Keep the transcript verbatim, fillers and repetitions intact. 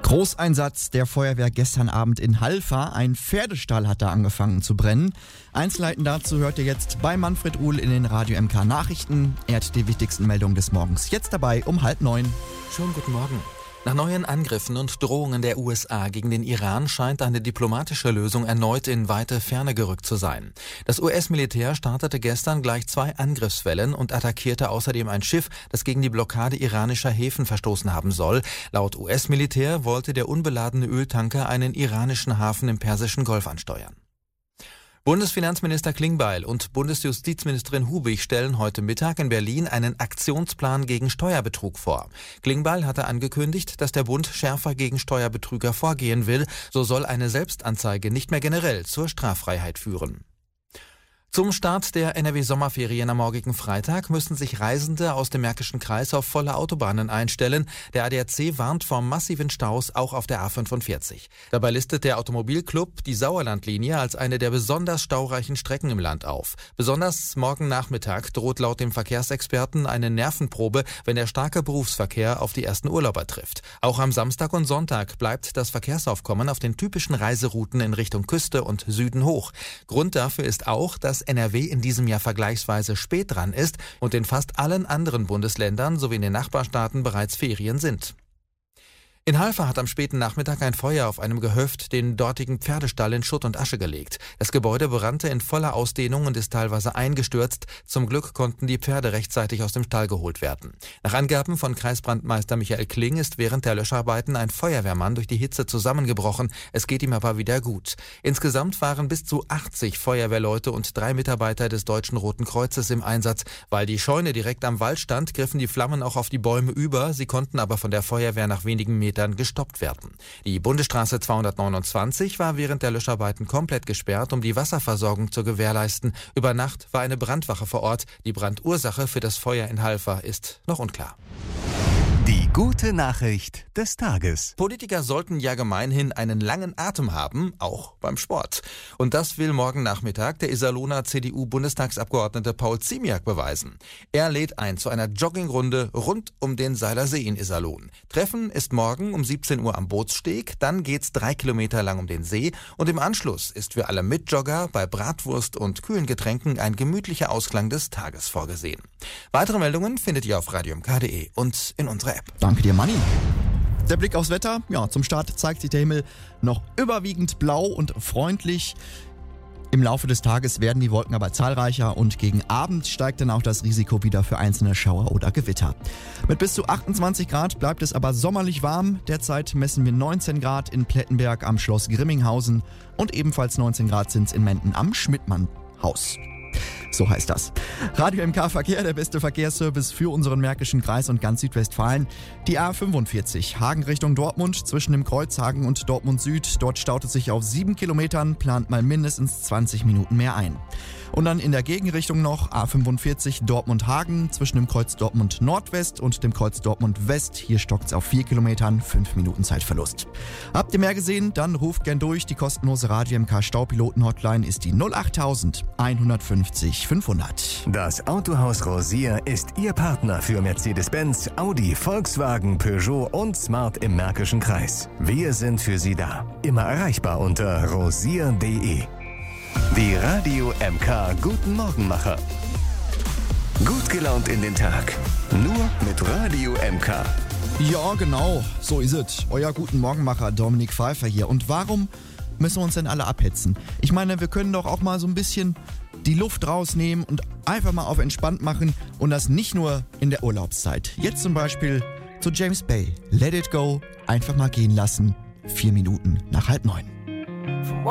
Großeinsatz der Feuerwehr gestern Abend in Halver. Ein Pferdestall hat da angefangen zu brennen. Einzelheiten dazu hört ihr jetzt bei Manfred Uhl in den Radio M K Nachrichten. Er hat die wichtigsten Meldungen des Morgens jetzt dabei um halb neun. Schönen guten Morgen. Nach neuen Angriffen und Drohungen der U S A gegen den Iran scheint eine diplomatische Lösung erneut in weite Ferne gerückt zu sein. Das U S-Militär startete gestern gleich zwei Angriffswellen und attackierte außerdem ein Schiff, das gegen die Blockade iranischer Häfen verstoßen haben soll. Laut U S-Militär wollte der unbeladene Öltanker einen iranischen Hafen im Persischen Golf ansteuern. Bundesfinanzminister Klingbeil und Bundesjustizministerin Hubig stellen heute Mittag in Berlin einen Aktionsplan gegen Steuerbetrug vor. Klingbeil hatte angekündigt, dass der Bund schärfer gegen Steuerbetrüger vorgehen will. So soll eine Selbstanzeige nicht mehr generell zur Straffreiheit führen. Zum Start der N R W-Sommerferien am morgigen Freitag müssen sich Reisende aus dem Märkischen Kreis auf volle Autobahnen einstellen. Der A D A C warnt vor massiven Staus auch auf der A fünfundvierzig. Dabei listet der Automobilclub die Sauerlandlinie als eine der besonders staureichen Strecken im Land auf. Besonders morgen Nachmittag droht laut dem Verkehrsexperten eine Nervenprobe, wenn der starke Berufsverkehr auf die ersten Urlauber trifft. Auch am Samstag und Sonntag bleibt das Verkehrsaufkommen auf den typischen Reiserouten in Richtung Küste und Süden hoch. Grund dafür ist auch, dass N R W in diesem Jahr vergleichsweise spät dran ist und in fast allen anderen Bundesländern sowie in den Nachbarstaaten bereits Ferien sind. In Halver hat am späten Nachmittag ein Feuer auf einem Gehöft den dortigen Pferdestall in Schutt und Asche gelegt. Das Gebäude brannte in voller Ausdehnung und ist teilweise eingestürzt. Zum Glück konnten die Pferde rechtzeitig aus dem Stall geholt werden. Nach Angaben von Kreisbrandmeister Michael Kling ist während der Löscharbeiten ein Feuerwehrmann durch die Hitze zusammengebrochen. Es geht ihm aber wieder gut. Insgesamt waren bis zu achtzig Feuerwehrleute und drei Mitarbeiter des Deutschen Roten Kreuzes im Einsatz. Weil die Scheune direkt am Wald stand, griffen die Flammen auch auf die Bäume über. Sie konnten aber von der Feuerwehr nach wenigen Metern gestoppt werden. Die Bundesstraße zweihundertneunundzwanzig war während der Löscharbeiten komplett gesperrt, um die Wasserversorgung zu gewährleisten. Über Nacht war eine Brandwache vor Ort. Die Brandursache für das Feuer in Halver ist noch unklar. Die gute Nachricht des Tages. Politiker sollten ja gemeinhin einen langen Atem haben, auch beim Sport. Und das will morgen Nachmittag der Iserlohner C D U-Bundestagsabgeordnete Paul Ziemiak beweisen. Er lädt ein zu einer Joggingrunde rund um den Seiler See in Iserlohn. Treffen ist morgen um siebzehn Uhr am Bootssteg, dann geht's drei Kilometer lang um den See und im Anschluss ist für alle Mitjogger bei Bratwurst und kühlen Getränken ein gemütlicher Ausklang des Tages vorgesehen. Weitere Meldungen findet ihr auf radio m k punkt d e und in unserer App. Danke dir, Manni. Der Blick aufs Wetter. Ja, zum Start zeigt sich der Himmel noch überwiegend blau und freundlich. Im Laufe des Tages werden die Wolken aber zahlreicher und gegen Abend steigt dann auch das Risiko wieder für einzelne Schauer oder Gewitter. Mit bis zu achtundzwanzig Grad bleibt es aber sommerlich warm. Derzeit messen wir neunzehn Grad in Plettenberg am Schloss Grimminghausen und ebenfalls neunzehn Grad sind es in Menden am Schmidtmann-Haus. So heißt das. Radio M K Verkehr, der beste Verkehrsservice für unseren Märkischen Kreis und ganz Südwestfalen. Die A fünfundvierzig, Hagen Richtung Dortmund, zwischen dem Kreuz Hagen und Dortmund Süd. Dort staut es sich auf sieben Kilometern, plant mal mindestens zwanzig Minuten mehr ein. Und dann in der Gegenrichtung noch A fünfundvierzig Dortmund-Hagen, zwischen dem Kreuz Dortmund Nordwest und dem Kreuz Dortmund West. Hier stockt es auf vier Kilometern, fünf Minuten Zeitverlust. Habt ihr mehr gesehen? Dann ruft gern durch. Die kostenlose Radio M K Staupiloten-Hotline ist die null acht eins fünfzig fünfhundert. Das Autohaus Rosier ist Ihr Partner für Mercedes-Benz, Audi, Volkswagen, Peugeot und Smart im Märkischen Kreis. Wir sind für Sie da. Immer erreichbar unter rosier punkt d e. Die Radio M K Guten Morgenmacher. Gut gelaunt in den Tag. Nur mit Radio M K. Ja, genau. So ist es. Euer Guten Morgenmacher Dominik Pfeiffer hier. Und warum müssen wir uns denn alle abhetzen? Ich meine, wir können doch auch mal so ein bisschen die Luft rausnehmen und einfach mal auf entspannt machen und das nicht nur in der Urlaubszeit. Jetzt zum Beispiel zu James Bay. Let it go. Einfach mal gehen lassen. Vier Minuten nach halb neun.